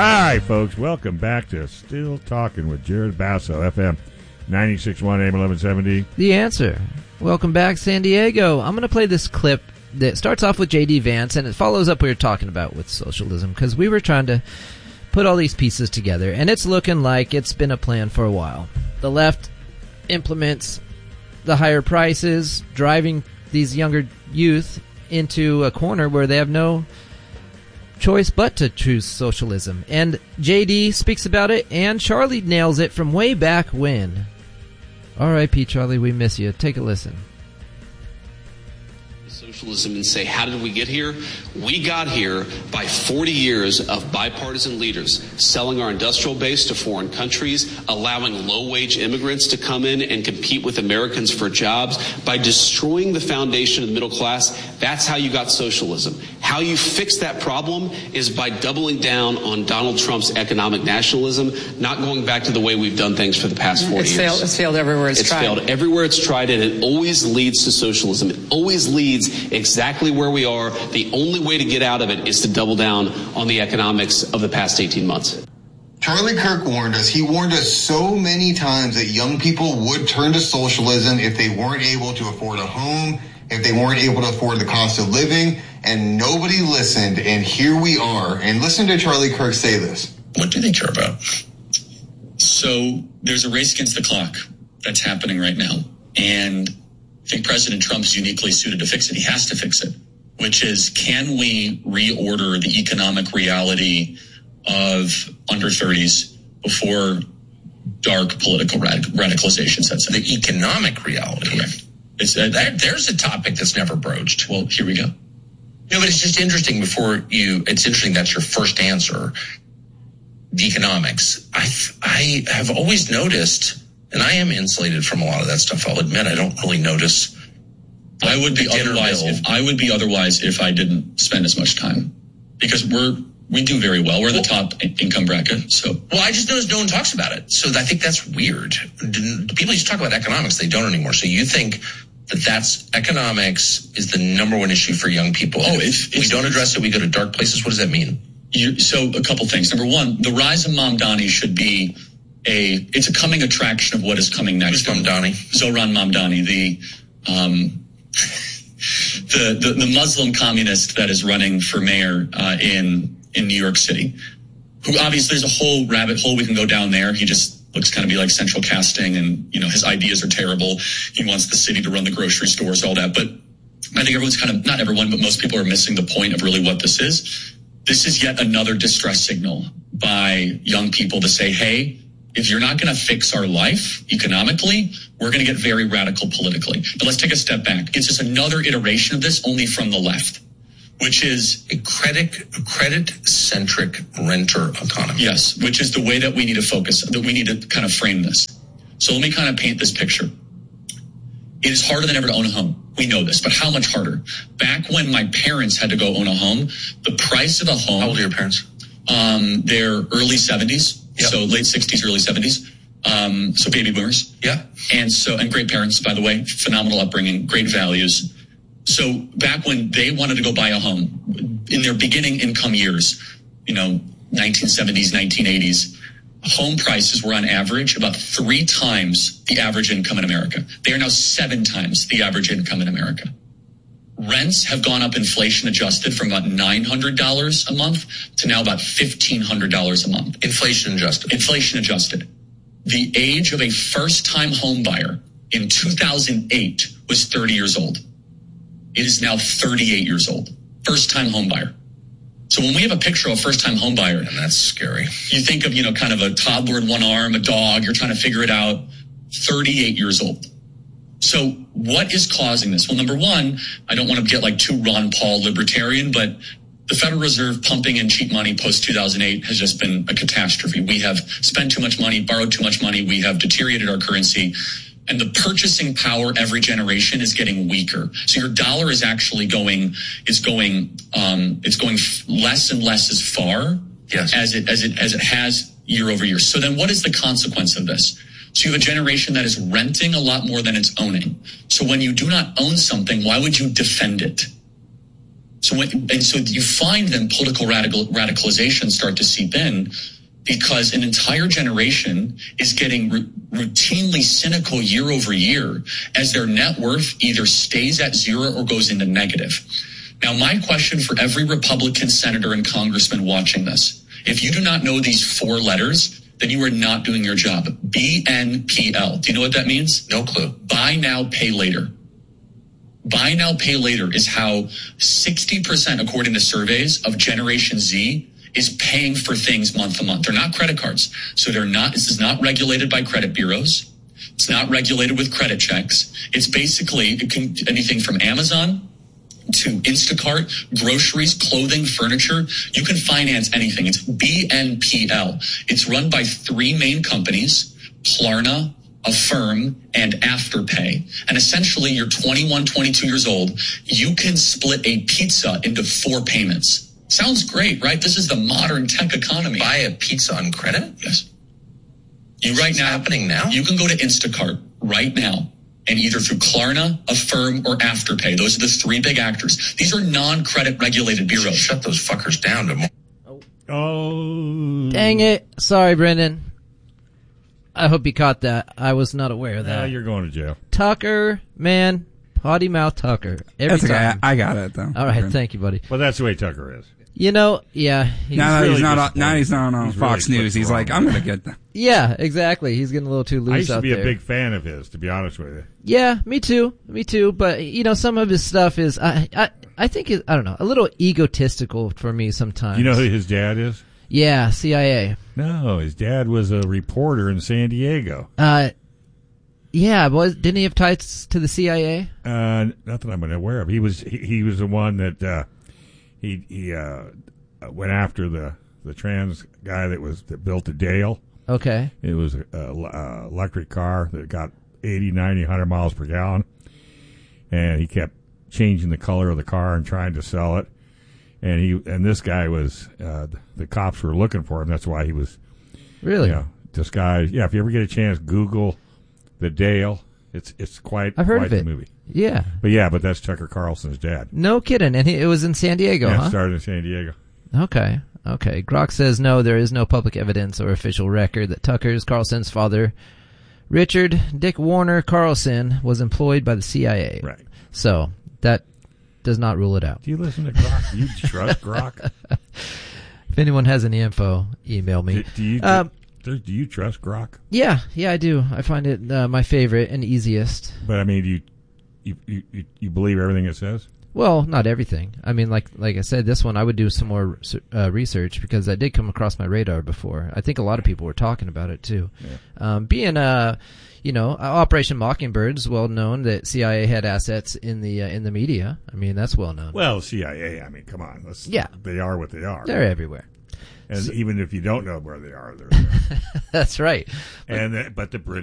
Hi, folks. Welcome back to Still Talking with Jared Basso, FM 96.1 AM 1170. The Answer. Welcome back, San Diego. I'm going to play this clip that starts off with J.D. Vance, and it follows up what we were talking about with socialism, because we were trying to put all these pieces together, and it's looking like it's been a plan for a while. The left implements the higher prices, driving these younger youth into a corner where they have no choice but to choose socialism. And JD speaks about it, and Charlie nails it from way back when. R.I.P. Charlie, we miss you. Take a listen. Socialism and say, how did we get here? We got here by 40 years of bipartisan leaders selling our industrial base to foreign countries, allowing low-wage immigrants to come in and compete with Americans for jobs, by destroying the foundation of the middle class. That's how you got socialism. How you fix that problem is by doubling down on Donald Trump's economic nationalism, not going back to the way we've done things for the past 40 years. It's failed everywhere it's tried. It's failed everywhere it's tried, and it always leads to socialism. It always leads exactly where we are. The only way to get out of it is to double down on the economics of the past 18 months. Charlie Kirk warned us. He warned us so many times that young people would turn to socialism if they weren't able to afford a home, if they weren't able to afford the cost of living, and nobody listened, and here we are. And listen to Charlie Kirk say this. What do they care about? So there's a race against the clock that's happening right now, and I think President Trump's uniquely suited to fix it. He has to fix it, which is, can we reorder the economic reality of under 30s before dark political radicalization sets in? The economic reality. Correct. There's a topic that's never broached. Well, here we go. No, but it's just interesting it's interesting that's your first answer. The economics. I have always noticed, and I am insulated from a lot of that stuff. I'll admit I don't really notice. I would be otherwise if I didn't spend as much time, because we do very well. We're the top income bracket. So, well, I just noticed no one talks about it. So I think that's weird. People used to talk about economics. They don't anymore. So you think that's economics is the number one issue for young people. Oh, if we don't address it, we go to dark places. What does that mean? So a couple things. Number one, the rise of Mamdani should be it's a coming attraction of what is coming next. Who's Mamdani? Zohran Mamdani, the Muslim communist that is running for mayor in New York City, who obviously there's a whole rabbit hole we can go down there. He just looks kind of be like central casting, and his ideas are terrible. He wants the city to run the grocery stores, all that. But I think everyone's kind of, not everyone, but most people are missing the point of really what this is. This is yet another distress signal by young people to say, hey, if you're not going to fix our life economically, we're going to get very radical politically. But let's take a step back. It's just another iteration of this, only from the left, which is a credit-centric renter economy. Yes, which is the way that we need to focus, that we need to kind of frame this. So let me kind of paint this picture. It is harder than ever to own a home. We know this, but how much harder? Back when my parents had to go own a home, the price of a home... How old are your parents? They're early 70s, yep. So late 60s, early 70s. So baby boomers. Yeah. And great parents, by the way, phenomenal upbringing, great values. So back when they wanted to go buy a home, in their beginning income years, 1970s, 1980s, home prices were on average about 3 times the average income in America. They are now 7 times the average income in America. Rents have gone up inflation adjusted from about $900 a month to now about $1,500 a month. Inflation adjusted. Inflation adjusted. The age of a first-time home buyer in 2008 was 30 years old. It is now 38 years old. First-time home buyer. So when we have a picture of a first-time home buyer, and that's scary. You think of, kind of a toddler in one arm, a dog, you're trying to figure it out. 38 years old. So what is causing this? Well, number one, I don't want to get like too Ron Paul libertarian, but the Federal Reserve pumping in cheap money post-2008 has just been a catastrophe. We have spent too much money, borrowed too much money. We have deteriorated our currency. And the purchasing power every generation is getting weaker. So your dollar is actually going less and less as far as it has year over year. So then what is the consequence of this? So you have a generation that is renting a lot more than it's owning. So when you do not own something, why would you defend it? So you find then political radicalization start to seep in, because an entire generation is getting routinely cynical year over year as their net worth either stays at zero or goes into negative. Now, my question for every Republican senator and congressman watching this, if you do not know these 4 letters, then you are not doing your job. BNPL. Do you know what that means? No clue. Buy now, pay later. Buy now, pay later is how 60%, according to surveys, of Generation Z is paying for things month to month. They're not credit cards. So this is not regulated by credit bureaus. It's not regulated with credit checks. It's basically anything from Amazon to Instacart, groceries, clothing, furniture. You can finance anything. It's BNPL. It's run by 3 main companies, Klarna, Affirm, and Afterpay. And essentially, you're 21, 22 years old. You can split a pizza into 4 payments. Sounds great, right? This is the modern tech economy. Buy a pizza on credit? Yes. Happening now? You can go to Instacart right now, and either through Klarna, Affirm, or Afterpay. Those are the 3 big actors. These are non-credit regulated bureaus. Shut those fuckers down tomorrow. Oh. Dang it. Sorry, Brendan. I hope you caught that. I was not aware of that. You're going to jail. Tucker, man. Potty mouth Tucker. Every That's time. okay. I got it, though. All right. Thank you, buddy. Well, that's the way Tucker is. You know, yeah. He's not on Fox News. He's like, I'm going to get them. Yeah, exactly. He's getting a little too loose out there. I used to be a big fan of his, to be honest with you. Yeah, me too. But, some of his stuff is, I think, I don't know, a little egotistical for me sometimes. You know who his dad is? Yeah, CIA. No, his dad was a reporter in San Diego. Yeah, didn't he have ties to the CIA? Not that I'm aware of. He was the one that he went after the trans guy that built the Dale. Okay. It was an electric car that got 80, 90, 100 miles per gallon, and he kept changing the color of the car and trying to sell it. And this guy was the cops were looking for him. That's why he was really disguised. Yeah, if you ever get a chance, Google the Dale. It's quite I've heard quite of it. the movie. Yeah, but that's Tucker Carlson's dad. No kidding, and it was in San Diego. Yeah, huh? It started in San Diego. Okay. Grok says no, there is no public evidence or official record that Tucker's Carlson's father, Richard Dick Warner Carlson, was employed by the CIA. Right. So that does not rule it out. Do you listen to Grok? Do you trust Grok? If anyone has any info, email me. Do you trust Grok? Yeah, I do. I find it my favorite and easiest. But I mean, you believe everything it says? Well, not everything. I mean, like I said, this one I would do some more research because I did come across my radar before. I think a lot of people were talking about it too. Yeah. Being Operation Mockingbird is well known that CIA had assets in the media. I mean, that's well known. Well, CIA. I mean, come on. They are what they are. They're everywhere. And even if you don't know where they are, they're there. That's right. But the British.